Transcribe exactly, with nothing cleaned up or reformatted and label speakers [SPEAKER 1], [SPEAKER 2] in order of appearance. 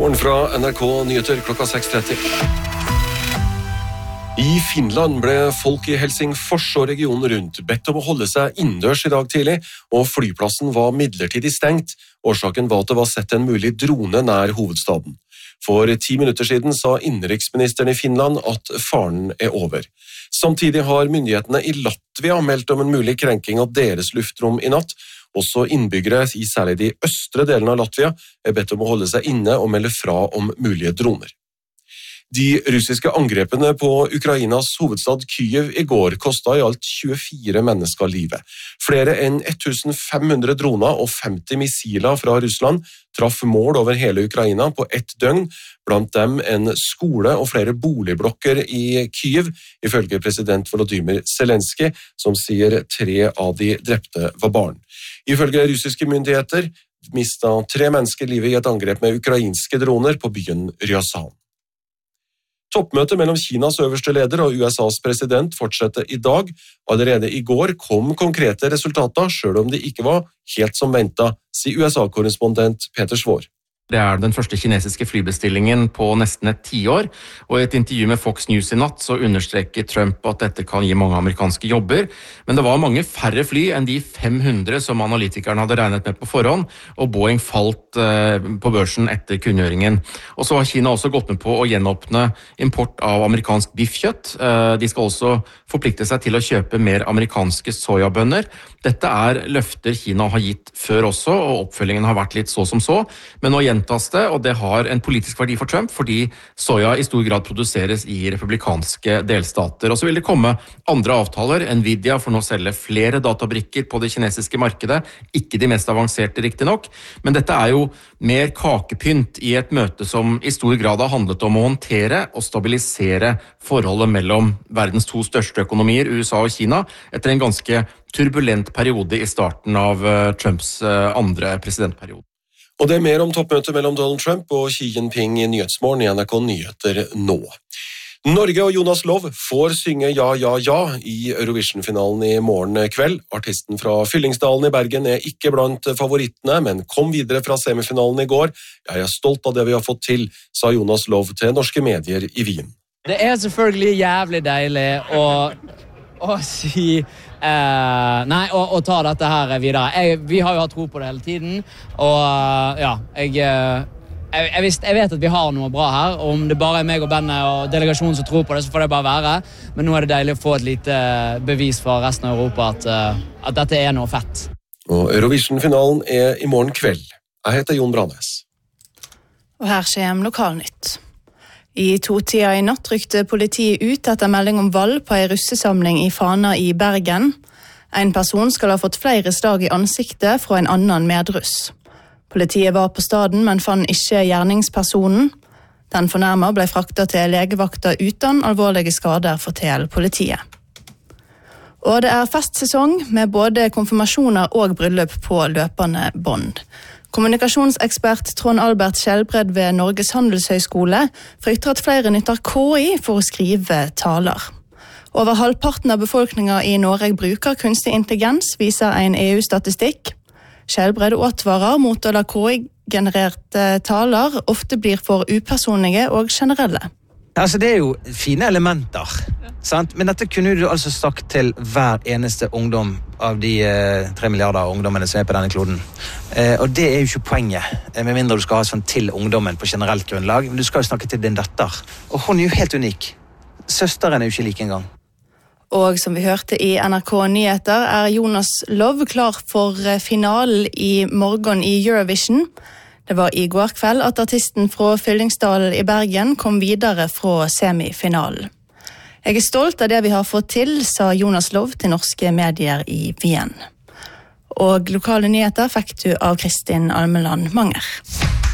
[SPEAKER 1] Nyhetsmorgen fra N R K Nyheter klokka seks tretti. I Finland ble folk i Helsingfors og regionen rundt bedt om å holde seg innendørs i dag tidlig, og flyplassen var midlertidig stengt. Årsaken var at det var sett en mulig drone nær hovedstaden. For ti minutter siden sa innenriksministeren i Finland at faren er over. Samtidig har myndighetene i Latvia meldt om en mulig krenking av deres luftrom i natt. Også innbyggere i særlig de østre delene av Latvia er bedt om å holde seg inne og melde fra om mulige droner. De russiske angrepene på Ukrainas hovedstad Kyiv i går kostet i alt tjuefire mennesker livet. Flere enn tusen fem hundre droner og femti missiler fra Russland traff mål over hele Ukraina på ett døgn, blant dem en skole og flere boligblokker i Kyiv, ifølge president Volodymyr Zelensky, som sier tre av de drepte var barn. Ifølge russiske myndigheter mistet tre mennesker livet i et angrep med ukrainske droner på byen Ryazan. Toppmøtet mellom Kinas øverste leder og U S A's president fortsetter i dag. Allerede i går kom konkrete resultater, selv om det ikke var helt som ventet, sier U S A-korrespondent Peter Svår.
[SPEAKER 2] Det er den første kinesiske flybestillingen på nesten et tiår, og i et intervju med Fox News i natt så understreker Trump at dette kan gi mange amerikanske jobber, men det var mange færre fly enn de fem hundre som analytikerne hadde regnet med på forhånd, og Boeing falt eh, på børsen etter kunngjøringen. Og så har Kina også gått med på å gjenåpne import av amerikansk biffkjøtt. Eh, de skal også forplikte seg til å kjøpe mer amerikanske sojabønner. Dette er løfter Kina har gitt før også, og oppfølgingen har vært litt så som så, men nå gjentas det, og det har en politisk verdi for Trump, fordi soja i stor grad produseres i republikanske delstater. Og så vil det komme andre avtaler. Nvidia får nå selge flere databrikker på det kinesiske markedet, ikke de mest avanserte riktig nok, men dette er jo mer kakepynt i et møte som i stor grad har handlet om å håndtere og stabilisere forholdet mellom verdens to største økonomier, U S A og Kina, etter en ganske turbulent periode i starten av Trumps andre presidentperiode.
[SPEAKER 1] Og det er mer om toppmøtet mellom Donald Trump og Xi Jinping i Nyhetsmorgen i N R K Nyheter nå. Norge og Jonas Lov får synge Ja, ja, ja i Eurovision-finalen i morgen kveld. Artisten fra Fyllingsdalen i Bergen er ikke blant favorittene, men kom videre fra semifinalen i går. Jeg er stolt av det vi har fått til, sa Jonas Lov til norske medier i Wien.
[SPEAKER 3] Det er selvfølgelig jævlig deilig å, å si... Uh, nei, og, og ta dette her videre. Jeg, vi har jo hatt tro på det hele tiden, og uh, ja, jeg, uh, jeg, jeg, visst, jeg vet at vi har noe bra her, og om det bare er meg og bandet og delegasjonen som tror på det, så får det bare være, men nå er det deilig å få et lite bevis fra resten av Europa at, uh, at dette er noe fett.
[SPEAKER 1] Og Eurovision-finalen er i morgen kveld. Jeg heter Jon Branes.
[SPEAKER 4] Og her skjer Lokalnytt. I to-tida i natt rykte politiet ut etter melding om vold på en russesamling i Fana i Bergen. En person skal ha fått flere slag i ansiktet fra en annen medruss. Politiet var på staden, men fant ikke gjerningspersonen. Den fornærmet ble fraktet til legevakta uten alvorlige skader, forteller politiet. Og det er festsesong med både konfirmasjoner og bryllup på løpende bånd. Kommunikasjonsekspert Trond Albert Skjelbred ved Norges Handelshøyskole frykter at flere nytter K I for å skrive taler. Over halvparten av befolkningen i Norge bruker kunstig intelligens, viser en E U-statistikk. Skjelbred advarer mot å la K I-genererte taler ofte blir for upersonlige og generelle.
[SPEAKER 5] Altså, det er jo fine elementer, sant? Men dette kunne du altså sagt til hver eneste ungdom av de eh, tre milliarder ungdommene som er på denne kloden. Eh, og det er jo ikke poenget, eh, med mindre du skal ha sånn til ungdommen på generelt grunnlag. Men du skal jo snakke til din datter. Og hun er jo helt unik. Søsteren er jo ikke like engang.
[SPEAKER 4] Og som vi hørte i N R K Nyheter, er Jonas Lov klar for finalen i morgen i Eurovision. Det var i går kveld at artisten fra Fyllingsdalen i Bergen kom videre fra semifinalen. Jeg er stolt av det vi har fått til, sa Jonas Lov til norske medier i Wien. Og lokale nyheter fikk du av Kristin Almeland Manger.